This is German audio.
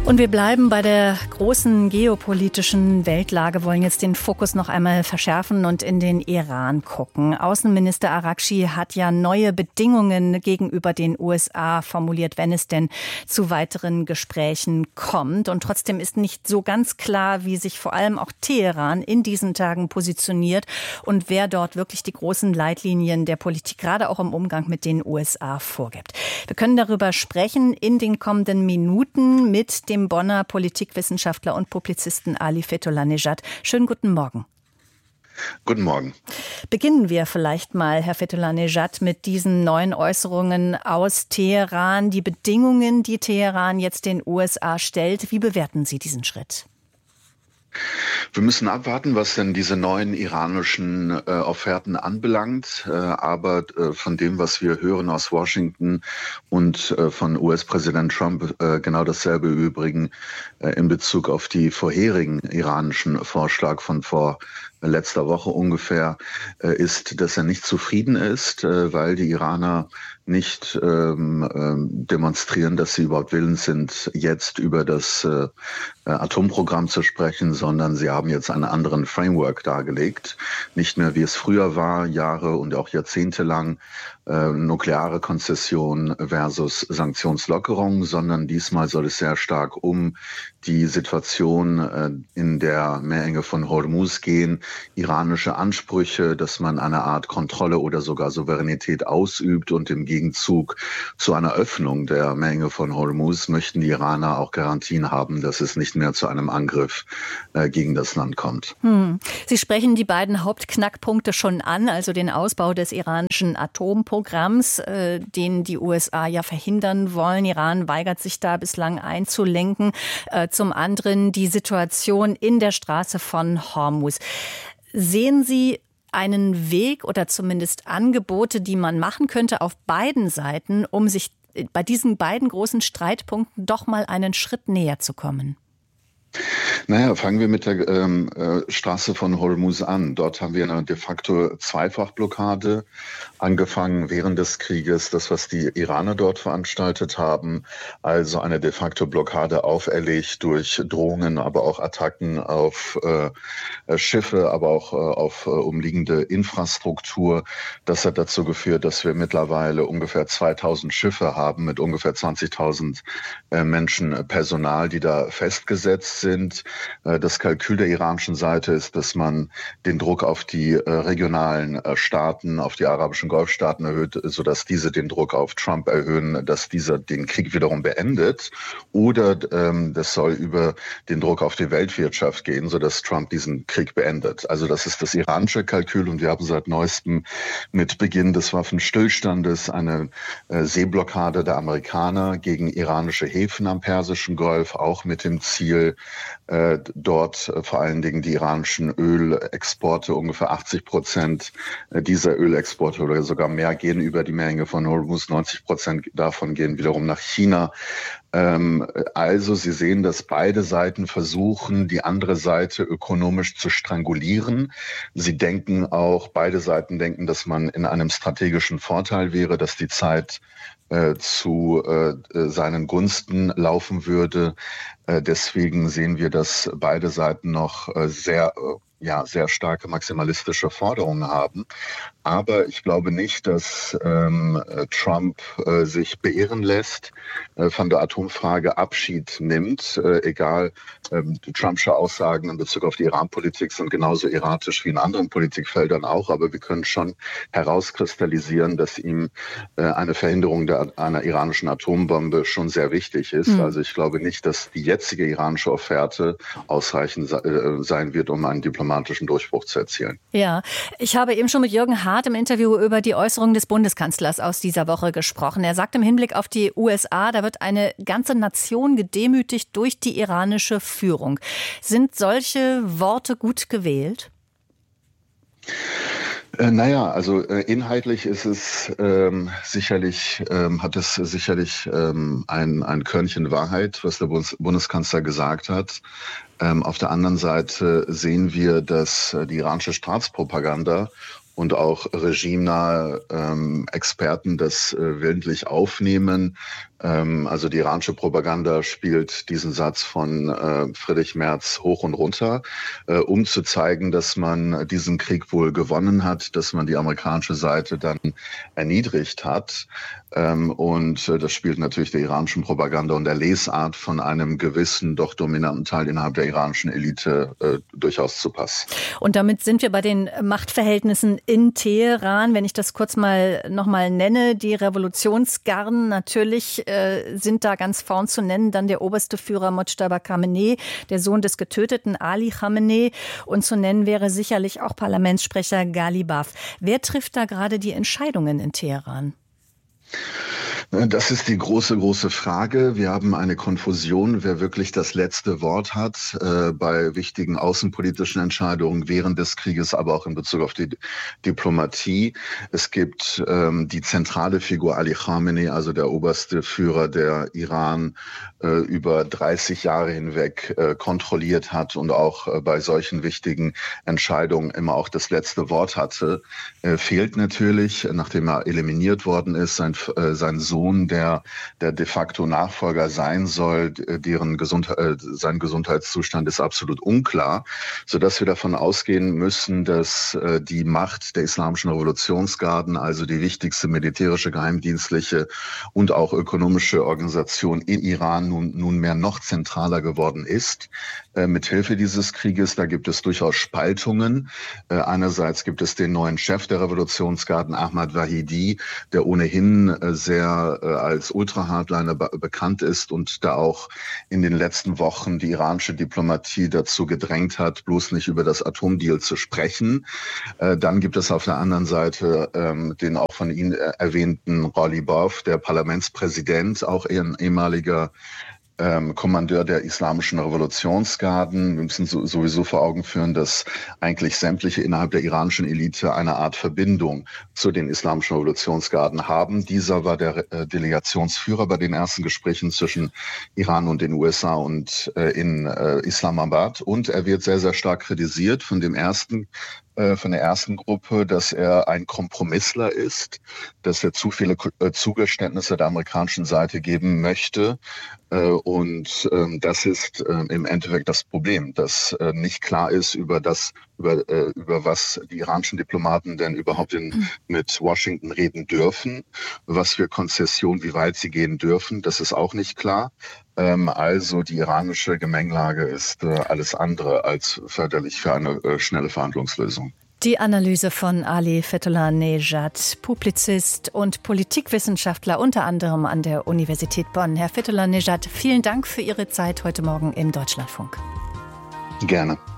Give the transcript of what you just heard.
Und wir bleiben bei der großen geopolitischen Weltlage, wollen jetzt den Fokus noch einmal verschärfen und in den Iran gucken. Außenminister Araghchi hat ja neue Bedingungen gegenüber den USA formuliert, wenn es denn zu weiteren Gesprächen kommt. Und trotzdem ist nicht so ganz klar, wie sich vor allem auch Teheran in diesen Tagen positioniert und wer dort wirklich die großen Leitlinien der Politik, gerade auch im Umgang mit den USA, vorgibt. Wir können darüber sprechen in den kommenden Minuten mit dem Bonner Politikwissenschaftler und Publizisten Ali Fethullah-Nejad. Schönen guten Morgen. Guten Morgen. Beginnen wir vielleicht mal, Herr Fethullah-Nejad, mit diesen neuen Äußerungen aus Teheran. Die Bedingungen, die Teheran jetzt den USA stellt, wie bewerten Sie diesen Schritt? Wir müssen abwarten, was denn diese neuen iranischen Offerten anbelangt. Aber von dem, was wir hören aus Washington und von US-Präsident Trump, genau dasselbe im Übrigen in Bezug auf die vorherigen iranischen Vorschlag von vor letzter Woche ungefähr, ist, dass er nicht zufrieden ist, weil die Iraner nicht demonstrieren, dass sie überhaupt willens sind, jetzt über das Atomprogramm zu sprechen, sondern sie haben jetzt einen anderen Framework dargelegt. Nicht mehr, wie es früher war, Jahre und auch Jahrzehnte lang, nukleare Konzession versus Sanktionslockerung, sondern diesmal soll es sehr stark um die Situation in der Meerenge von Hormuz gehen, iranische Ansprüche, dass man eine Art Kontrolle oder sogar Souveränität ausübt, und im Gegenzug zu einer Öffnung der Meerenge von Hormuz möchten die Iraner auch Garantien haben, dass es nicht mehr zu einem Angriff gegen das Land kommt. Sie sprechen die beiden Hauptknackpunkte schon an, also den Ausbau des iranischen Atomprogramms, den die USA ja verhindern wollen. Iran weigert sich da bislang einzulenken. Zum anderen die Situation in der Straße von Hormuz. Sehen Sie einen Weg oder zumindest Angebote, die man machen könnte auf beiden Seiten, um sich bei diesen beiden großen Streitpunkten doch mal einen Schritt näher zu kommen? Naja, fangen wir mit der Straße von Hormuz an. Dort haben wir eine de facto Zweifachblockade angefangen während des Krieges. Das, was die Iraner dort veranstaltet haben, also eine de facto Blockade auferlegt durch Drohungen, aber auch Attacken auf Schiffe, aber auch auf umliegende Infrastruktur. Das hat dazu geführt, dass wir mittlerweile ungefähr 2000 Schiffe haben mit ungefähr 20.000 Menschen Personal, die da festgesetzt sind. Das Kalkül der iranischen Seite ist, dass man den Druck auf die regionalen Staaten, auf die arabischen Golfstaaten erhöht, sodass diese den Druck auf Trump erhöhen, dass dieser den Krieg wiederum beendet. Oder das soll über den Druck auf die Weltwirtschaft gehen, sodass Trump diesen Krieg beendet. Also das ist das iranische Kalkül, und wir haben seit neuestem mit Beginn des Waffenstillstandes eine Seeblockade der Amerikaner gegen iranische Häfen am Persischen Golf, auch mit dem Ziel, dort vor allen Dingen die iranischen Ölexporte, ungefähr 80% dieser Ölexporte oder sogar mehr gehen über die Meerenge von Hormuz, 90% davon gehen wiederum nach China. Also Sie sehen, dass beide Seiten versuchen, die andere Seite ökonomisch zu strangulieren. Beide Seiten denken, dass man in einem strategischen Vorteil wäre, dass die Zeit zu seinen Gunsten laufen würde. Deswegen sehen wir, dass beide Seiten noch sehr starke maximalistische Forderungen haben. Aber ich glaube nicht, dass Trump sich beirren lässt, von der Atomfrage Abschied nimmt. Egal, die Trumpsche Aussagen in Bezug auf die Iran-Politik sind genauso erratisch wie in anderen Politikfeldern auch. Aber wir können schon herauskristallisieren, dass ihm eine Verhinderung einer iranischen Atombombe schon sehr wichtig ist. Also ich glaube nicht, dass die jetzige iranische Offerte ausreichend sein wird, um einen diplomatischen Durchbruch zu erzielen. Ja, ich habe eben schon mit Jürgen Hart im Interview über die Äußerungen des Bundeskanzlers aus dieser Woche gesprochen. Er sagt im Hinblick auf die USA, da wird eine ganze Nation gedemütigt durch die iranische Führung. Sind solche Worte gut gewählt? Inhaltlich ist es hat es sicherlich ein Körnchen Wahrheit, was der Bundeskanzler gesagt hat. Auf der anderen Seite sehen wir, dass die iranische Staatspropaganda und auch regimenahe Experten das willentlich aufnehmen, Also die iranische Propaganda spielt diesen Satz von Friedrich Merz hoch und runter, um zu zeigen, dass man diesen Krieg wohl gewonnen hat, dass man die amerikanische Seite dann erniedrigt hat. Und das spielt natürlich der iranischen Propaganda und der Lesart von einem gewissen, doch dominanten Teil innerhalb der iranischen Elite durchaus zu Pass. Und damit sind wir bei den Machtverhältnissen in Teheran. Wenn ich das kurz nochmal nenne, die Revolutionsgarden natürlich sind da ganz vorn zu nennen. Dann der oberste Führer Mojtaba Khamenei, der Sohn des getöteten Ali Khamenei. Und zu nennen wäre sicherlich auch Parlamentssprecher Ghalibaf. Wer trifft da gerade die Entscheidungen in Teheran? Das ist die große Frage. Wir haben eine Konfusion, wer wirklich das letzte Wort hat bei wichtigen außenpolitischen Entscheidungen während des Krieges, aber auch in Bezug auf die Diplomatie. Es gibt die zentrale Figur Ali Khamenei, also der oberste Führer, der Iran über 30 Jahre hinweg kontrolliert hat und auch bei solchen wichtigen Entscheidungen immer auch das letzte Wort hatte, fehlt natürlich, nachdem er eliminiert worden ist, sein Sohn, der de facto Nachfolger sein soll, sein Gesundheitszustand ist absolut unklar, sodass wir davon ausgehen müssen, dass die Macht der Islamischen Revolutionsgarden, also die wichtigste militärische, geheimdienstliche und auch ökonomische Organisation in Iran nunmehr noch zentraler geworden ist. Mithilfe dieses Krieges, da gibt es durchaus Spaltungen. Einerseits gibt es den neuen Chef der Revolutionsgarden, Ahmad Vahidi, der ohnehin sehr als Ultra-Hardliner bekannt ist und da auch in den letzten Wochen die iranische Diplomatie dazu gedrängt hat, bloß nicht über das Atomdeal zu sprechen. Dann gibt es auf der anderen Seite den auch von Ihnen erwähnten Ghalibaf, der Parlamentspräsident, auch ein ehemaliger Kommandeur der Islamischen Revolutionsgarden. Wir müssen sowieso vor Augen führen, dass eigentlich sämtliche innerhalb der iranischen Elite eine Art Verbindung zu den Islamischen Revolutionsgarden haben. Dieser war der Delegationsführer bei den ersten Gesprächen zwischen Iran und den USA und in Islamabad. Und er wird sehr, sehr stark kritisiert von der ersten Gruppe, dass er ein Kompromissler ist, dass er zu viele Zugeständnisse der amerikanischen Seite geben möchte. Und das ist im Endeffekt das Problem, dass nicht klar ist über was die iranischen Diplomaten denn überhaupt mit Washington reden dürfen, was für Konzessionen, wie weit sie gehen dürfen. Das ist auch nicht klar. Also die iranische Gemengelage ist alles andere als förderlich für eine schnelle Verhandlungslösung. Die Analyse von Ali Fethullah Nejad, Publizist und Politikwissenschaftler unter anderem an der Universität Bonn. Herr Fethullah Nejad, vielen Dank für Ihre Zeit heute Morgen im Deutschlandfunk. Gerne.